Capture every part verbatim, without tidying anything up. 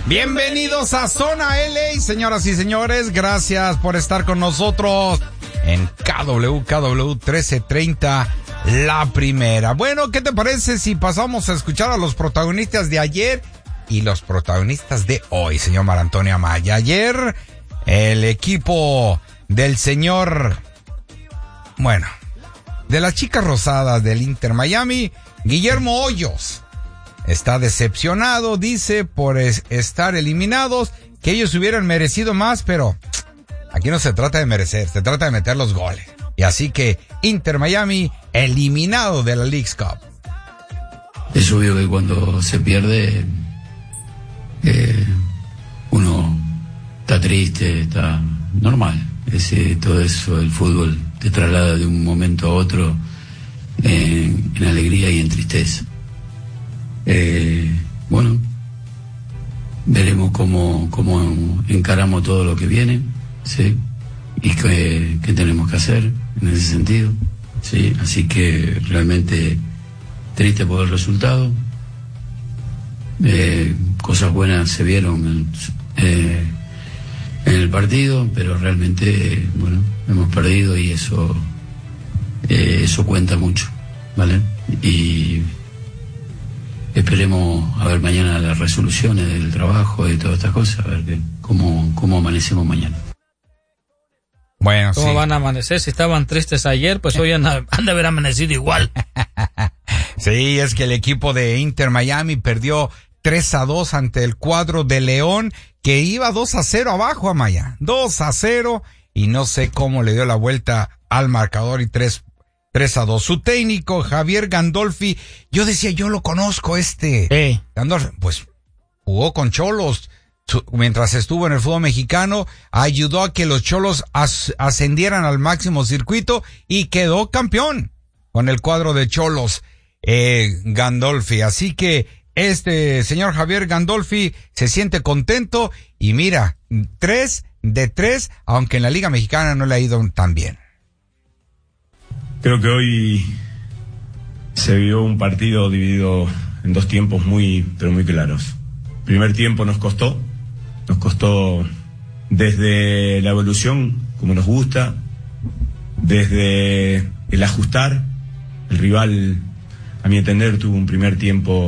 Bienvenidos a Zona L A, señoras y señores, gracias por estar con nosotros en K W K W trece treinta, La Primera. Bueno, ¿qué te parece si pasamos a escuchar a los protagonistas de ayer y los protagonistas de hoy, señor Marantonio Amaya? Ayer, el equipo del señor, bueno, de las chicas rosadas del Inter Miami, Guillermo Hoyos, está decepcionado, dice, por es, estar eliminados, que ellos hubieran merecido más, pero aquí no se trata de merecer, se trata de meter los goles. Y así que Inter Miami eliminado de la Leagues Cup. Es obvio que cuando se pierde, eh, uno está triste, está normal. Es, eh, todo eso, el fútbol te traslada de un momento a otro en, en alegría y en tristeza. Eh, bueno, veremos cómo, cómo encaramos todo lo que viene, ¿sí? Y qué, qué tenemos que hacer en ese sentido, ¿sí? Así que realmente triste por el resultado. Eh, cosas buenas se vieron en, eh, en el partido, pero realmente, bueno, hemos perdido y eso, eh, eso cuenta mucho, ¿vale? Y esperemos a ver mañana las resoluciones del trabajo y todas estas cosas, a ver que, cómo, cómo amanecemos mañana. Bueno, ¿cómo sí van a amanecer? Si estaban tristes ayer, pues hoy han, han de haber amanecido igual. Sí, es que el equipo de Inter Miami perdió tres a dos ante el cuadro de León, que iba dos a cero abajo, Amaya. dos a cero, y no sé cómo le dio la vuelta al marcador y tres a dos. Su técnico, Javier Gandolfi, yo decía, yo lo conozco este. Sí. Gandolfi, pues jugó con Cholos su, mientras estuvo en el fútbol mexicano, ayudó a que los Cholos as, ascendieran al máximo circuito y quedó campeón con el cuadro de Cholos, eh, Gandolfi. Así que este señor Javier Gandolfi se siente contento y mira, tres de tres, aunque en la Liga Mexicana no le ha ido tan bien. Creo que hoy se vio un partido dividido en dos tiempos muy, pero muy claros. El primer tiempo nos costó, nos costó desde la evolución, como nos gusta, desde el ajustar. El rival, a mi entender, tuvo un primer tiempo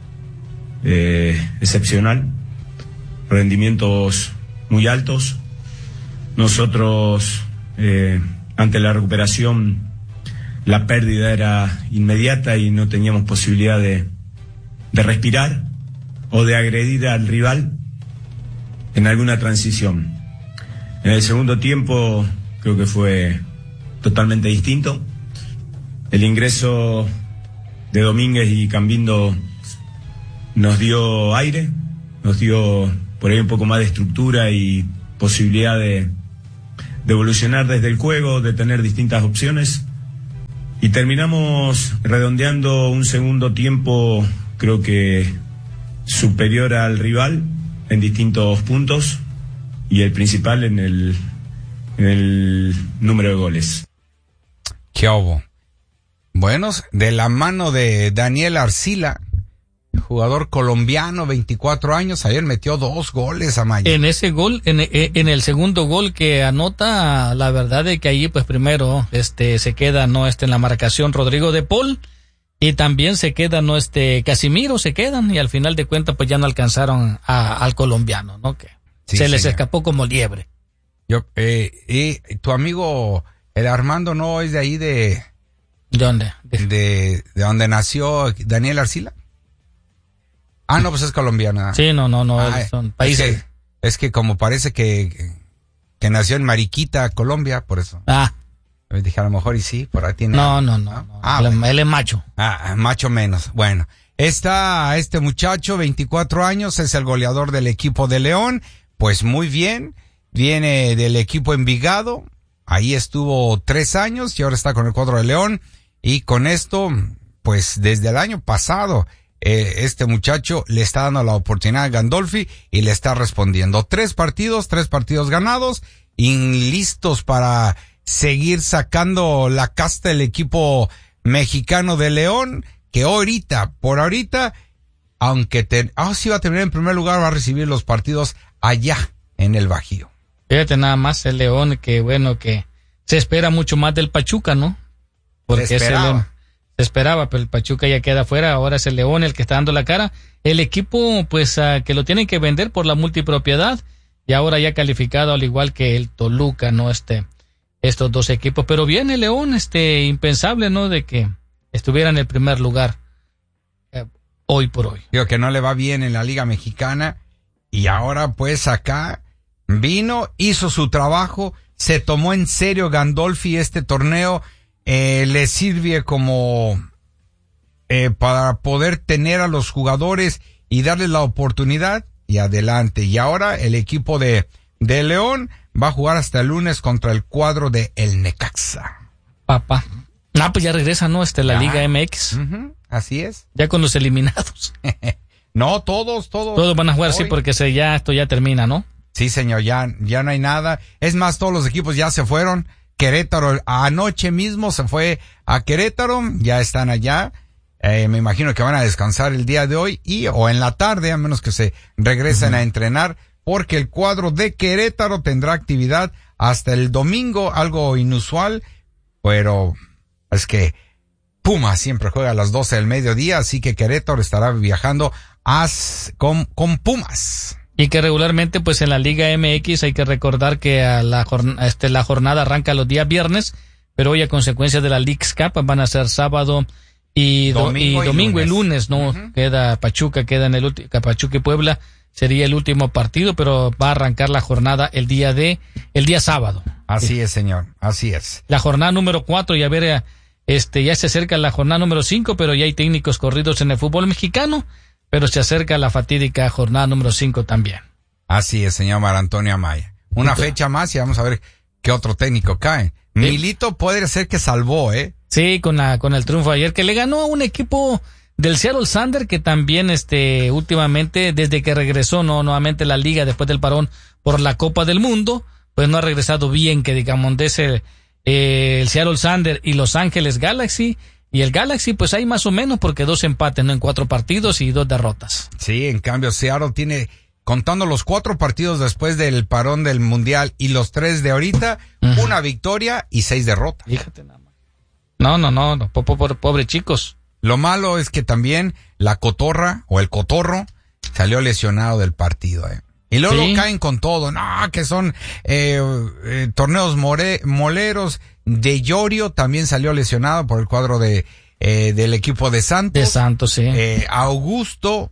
eh, excepcional, rendimientos muy altos. Nosotros, eh, ante la recuperación, la pérdida era inmediata y no teníamos posibilidad de, de respirar o de agredir al rival en alguna transición. En el segundo tiempo creo que fue totalmente distinto. El ingreso de Domínguez y Cambindo nos dio aire, nos dio por ahí un poco más de estructura y posibilidad de, de evolucionar desde el juego, de tener distintas opciones. Y terminamos redondeando un segundo tiempo, creo que superior al rival en distintos puntos y el principal en el, en el número de goles. ¿Qué hubo? Bueno, de la mano de Daniel Arcila, jugador colombiano, veinticuatro años, ayer metió dos goles a Maya. En ese gol, en, en el segundo gol que anota, la verdad es que ahí pues primero este se queda no este en la marcación Rodrigo de Paul y también se queda no este Casimiro, se quedan y al final de cuentas pues ya no alcanzaron a, al colombiano, ¿no? Que sí, se les señor. escapó como liebre. Yo eh, y tu amigo el Armando no es de ahí de ¿De dónde? De, de, de donde nació Daniel Arcila. Ah, no, pues es colombiana. Sí, no, no, no, ah, son países. Es que, es que como parece que, que nació en Mariquita, Colombia, por eso. Ah. Dije, a lo mejor y sí, por ahí tiene. No, no, no. no, no. Ah, él, bueno. él es macho. Ah, macho menos. Bueno, está este muchacho, veinticuatro años, es el goleador del equipo de León. Pues muy bien, viene del equipo Envigado. Ahí estuvo tres años y ahora está con el cuadro de León. Y con esto, pues desde el año pasado, eh, este muchacho le está dando la oportunidad a Gandolfi y le está respondiendo. Tres partidos, tres partidos ganados y listos para seguir sacando la casta del equipo mexicano de León, que ahorita, por ahorita, aunque te, ah, sí va a terminar en primer lugar, va a recibir los partidos allá en el Bajío. Fíjate nada más el León, que bueno, que se espera mucho más del Pachuca, ¿no? Porque se esperaba. Es el, se esperaba, pero el Pachuca ya queda fuera, ahora es el León el que está dando la cara. El equipo, pues, uh, que lo tienen que vender por la multipropiedad, y ahora ya calificado al igual que el Toluca, ¿no? Este, estos dos equipos. Pero viene el León, este, impensable, ¿no? De que estuviera en el primer lugar eh, hoy por hoy. Digo que no le va bien en la Liga Mexicana, y ahora pues acá vino, hizo su trabajo, se tomó en serio Gandolfi este torneo, eh, le sirve como eh, para poder tener a los jugadores y darles la oportunidad, y adelante. Y ahora el equipo de, de León va a jugar hasta el lunes contra el cuadro de el Necaxa. Papá. Ah, pues ya regresa, ¿no? Este, la ya. Liga M X. Uh-huh, así es. Ya con los eliminados. No, todos, todos. Todos van a jugar, hoy. Sí, porque se, ya, esto ya termina, ¿no? Sí, señor, ya, ya no hay nada. Es más, todos los equipos ya se fueron. Querétaro, anoche mismo se fue a Querétaro, ya están allá. Eh, me imagino que van a descansar el día de hoy y, o en la tarde, a menos que se regresen uh-huh. a entrenar, porque el cuadro de Querétaro tendrá actividad hasta el domingo, algo inusual, pero es que Pumas siempre juega a las doce del mediodía, así que Querétaro estará viajando a, con, con Pumas. Y que regularmente, pues en la Liga M X hay que recordar que a la, jorn- este, la jornada arranca los días viernes, pero hoy a consecuencia de la Leagues Cup van a ser sábado y, do- domingo, y domingo y lunes, y lunes ¿no? Uh-huh. Queda Pachuca, queda en el último, Pachuca y Puebla sería el último partido, pero va a arrancar la jornada el día de, el día sábado. Así sí. es, señor, así es. La jornada número cuatro, y a ver, este, ya se acerca la jornada número cinco, pero ya hay técnicos corridos en el fútbol mexicano, pero se acerca la fatídica jornada número cinco también. Así es, señor Mar Antonio Amaya. Una fecha más y vamos a ver qué otro técnico cae. ¿Sí? Milito puede ser que salvó, ¿eh? Sí, con la, con el triunfo ayer, que le ganó a un equipo del Seattle Sander, que también, este, últimamente, desde que regresó, no, nuevamente la liga después del parón por la Copa del Mundo, pues no ha regresado bien, que digamos, de ese, eh, el Seattle Sander y Los Ángeles Galaxy. Y el Galaxy, pues hay más o menos, porque dos empates, ¿no? En cuatro partidos y dos derrotas. Sí, en cambio, Seattle tiene, contando los cuatro partidos después del parón del Mundial y los tres de ahorita, uh-huh. una victoria y seis derrotas. Fíjate nada más. No, no, no, no po- po- pobre chicos. Lo malo es que también la cotorra, o el cotorro, salió lesionado del partido, eh. Y luego ¿Sí? caen con todo, no, que son eh, eh, torneos more, moleros. De Llorio también salió lesionado por el cuadro de eh, del equipo de Santos. De Santos, sí. Eh, Augusto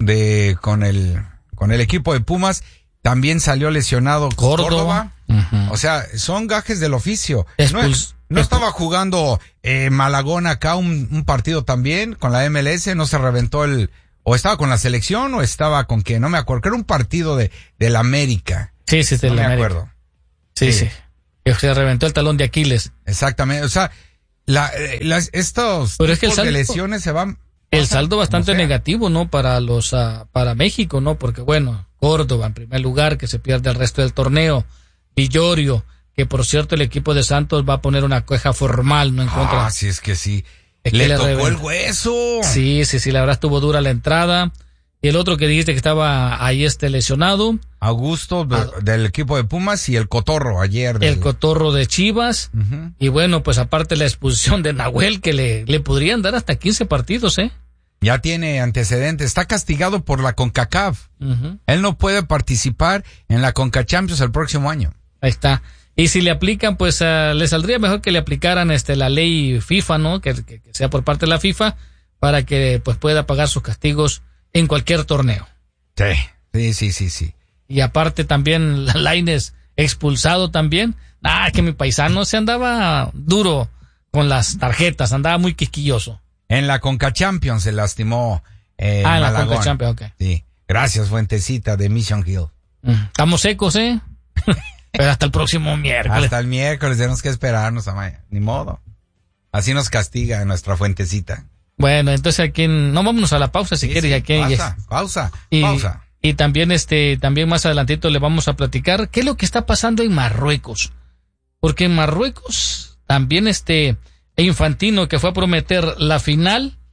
de con el con el equipo de Pumas también salió lesionado. Córdoba. Córdoba. Uh-huh. O sea, son gajes del oficio. Expuls- no, no estaba jugando eh, Malagón acá un, un partido también con la M L S, no se reventó el o estaba con la selección o estaba con que no me acuerdo, que era un partido de del América. Sí, sí, de no la me América. acuerdo. Sí, sí. sí. Se reventó el talón de Aquiles. Exactamente, o sea, la, las, estos Pero es que el saldo, de lesiones se van. El saldo bastante negativo, ¿no? Para los, uh, para México, ¿no? Porque bueno, Córdoba en primer lugar, que se pierde el resto del torneo. Villorio, que por cierto el equipo de Santos va a poner una queja formal, ¿no? En contra. Ah, sí, es que sí. Es le, que le tocó reventó el hueso. Sí, sí, sí, la verdad estuvo dura la entrada. Y el otro que dijiste que estaba ahí este lesionado. Augusto de, ah, del equipo de Pumas y el Cotorro ayer. Del... El Cotorro de Chivas. Uh-huh. Y bueno, pues aparte la expulsión de Nahuel, que le, le podrían dar hasta quince partidos, ¿eh? Ya tiene antecedentes. Está castigado por la CONCACAF. Uh-huh. Él no puede participar en la CONCACHAMPIONS el próximo año. Ahí está. Y si le aplican, pues uh, le saldría mejor que le aplicaran este la ley FIFA, ¿no? Que, que, que sea por parte de la FIFA, para que pues pueda pagar sus castigos en cualquier torneo. Sí, sí, sí, sí, sí. Y aparte también Lainez expulsado también. Ah, que mi paisano se andaba duro con las tarjetas, andaba muy quisquilloso. En la CONCACHAMPIONS se lastimó eh, Ah, en Malagón. la CONCACHAMPIONS, ok. Sí. Gracias, Fuentecita de Mission Hill. Estamos secos, ¿eh? Pero hasta el próximo miércoles. Hasta el miércoles tenemos que esperarnos, Amaya. Ni modo. Así nos castiga nuestra Fuentecita. Bueno, entonces aquí, no vámonos a la pausa si sí, quieres. Sí, aquí, pausa, y, pausa, y, pausa. Y también este, también más adelantito le vamos a platicar qué es lo que está pasando en Marruecos. Porque en Marruecos también este Infantino, que fue a prometer la final,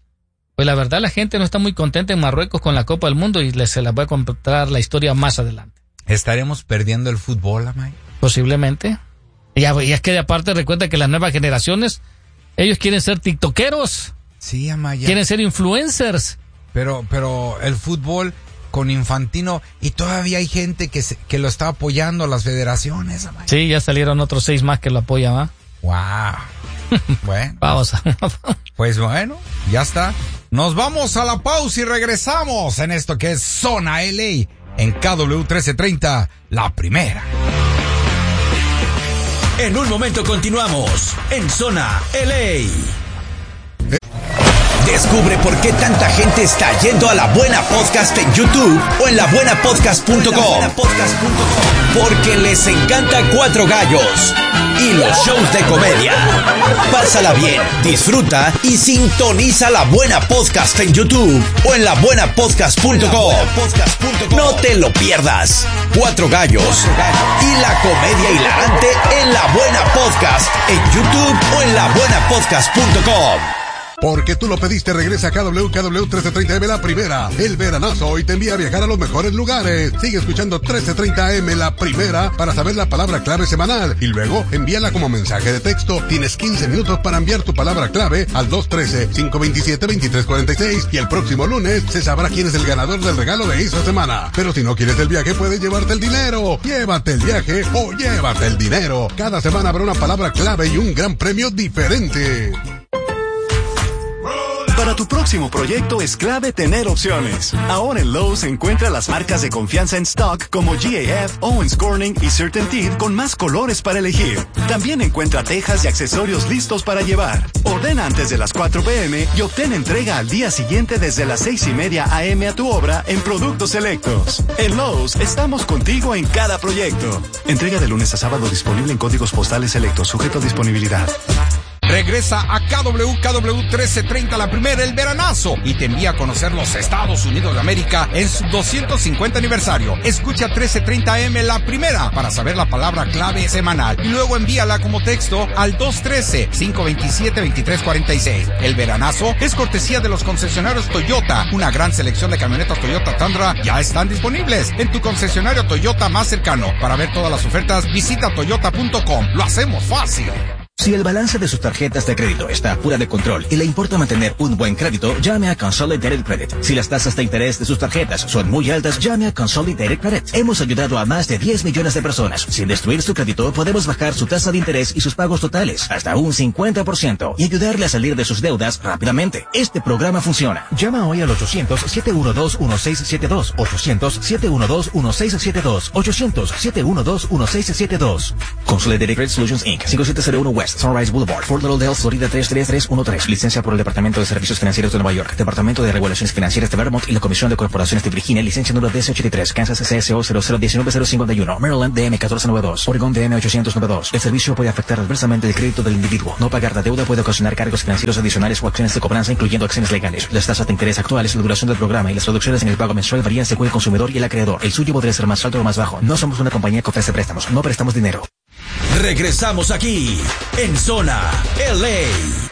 Pues la verdad la gente no está muy contenta en Marruecos con la Copa del Mundo y les, se las voy a contar la historia más adelante. ¿Estaremos perdiendo el fútbol, Amay? Posiblemente. Y, y es que aparte recuerda que las nuevas generaciones, ellos quieren ser tiktokeros. Sí, Amay. Quieren ser influencers. Pero, pero el fútbol con Infantino, y todavía hay gente que se, que lo está apoyando, las federaciones, Amay. Sí, ya salieron otros seis más que lo apoyan, ¿va? Wow. Bueno. Vamos. Pues bueno, ya está. Nos vamos a la pausa y regresamos en esto que es Zona L A en K W trece treinta, la primera. En un momento continuamos en Zona L A. Descubre por qué tanta gente está yendo a La Buena Podcast en YouTube o en la buena podcast punto com. Porque les encanta Cuatro Gallos y los shows de comedia. Pásala bien, disfruta y sintoniza La Buena Podcast en YouTube o en la buena podcast punto com. No te lo pierdas. Cuatro Gallos y la comedia hilarante en La Buena Podcast en YouTube o en la buena podcast punto com. Porque tú lo pediste, regresa a K W K W trece treinta M la primera. El veranazo hoy te envía a viajar a los mejores lugares. Sigue escuchando trece treinta M la primera para saber la palabra clave semanal. Y luego envíala como mensaje de texto. Tienes quince minutos para enviar tu palabra clave al dos uno tres, cinco dos siete, dos tres cuatro seis. Y el próximo lunes se sabrá quién es el ganador del regalo de esta semana. Pero si no quieres el viaje, puedes llevarte el dinero. Llévate el viaje o llévate el dinero. Cada semana habrá una palabra clave y un gran premio diferente. Para tu próximo proyecto es clave tener opciones. Ahora en Lowe's encuentra las marcas de confianza en stock como G A F, Owens Corning y CertainTeed con más colores para elegir. También encuentra tejas y accesorios listos para llevar. Ordena antes de las cuatro p m y obtén entrega al día siguiente desde las seis y media a m a tu obra en productos selectos. En Lowe's estamos contigo en cada proyecto. Entrega de lunes a sábado disponible en códigos postales selectos, sujeto a disponibilidad. Regresa a K W K W trece treinta, la primera, el veranazo, y te envía a conocer los Estados Unidos de América en su doscientos cincuenta aniversario. Escucha trece treinta M la primera para saber la palabra clave semanal y luego envíala como texto al dos uno tres, cinco dos siete, dos tres cuatro seis. El veranazo es cortesía de los concesionarios Toyota. Una gran selección de camionetas Toyota Tundra ya están disponibles en tu concesionario Toyota más cercano. Para ver todas las ofertas, visita toyota punto com. Lo hacemos fácil. Si el balance de sus tarjetas de crédito está fuera de control y le importa mantener un buen crédito, llame a Consolidated Credit. Si las tasas de interés de sus tarjetas son muy altas, llame a Consolidated Credit. Hemos ayudado a más de diez millones de personas. Sin destruir su crédito, podemos bajar su tasa de interés y sus pagos totales hasta un cincuenta por ciento y ayudarle a salir de sus deudas rápidamente. Este programa funciona. Llama hoy al ochocientos, siete uno dos, uno seis siete dos, ochocientos, siete uno dos, uno seis siete dos, ochocientos, siete uno dos, uno seis siete dos. Consolidated Credit Solutions incorporated. cinco siete cero uno West Sunrise Boulevard, Fort Lauderdale, Florida tres tres tres uno tres. Licencia por el Departamento de Servicios Financieros de Nueva York, Departamento de Regulaciones Financieras de Vermont y la Comisión de Corporaciones de Virginia. Licencia número D S ochenta y tres. Kansas C S O cero cero uno nueve cero cinco uno. Maryland D M catorce noventa y dos. Oregon D M ochocientos noventa y dos. El servicio puede afectar adversamente el crédito del individuo. No pagar la deuda puede ocasionar cargos financieros adicionales o acciones de cobranza, incluyendo acciones legales. Las tasas de interés actuales, la duración del programa y las reducciones en el pago mensual varían según el consumidor y el acreedor. El suyo podría ser más alto o más bajo. No somos una compañía que ofrece préstamos. No prestamos dinero. Regresamos aquí en Zona L A.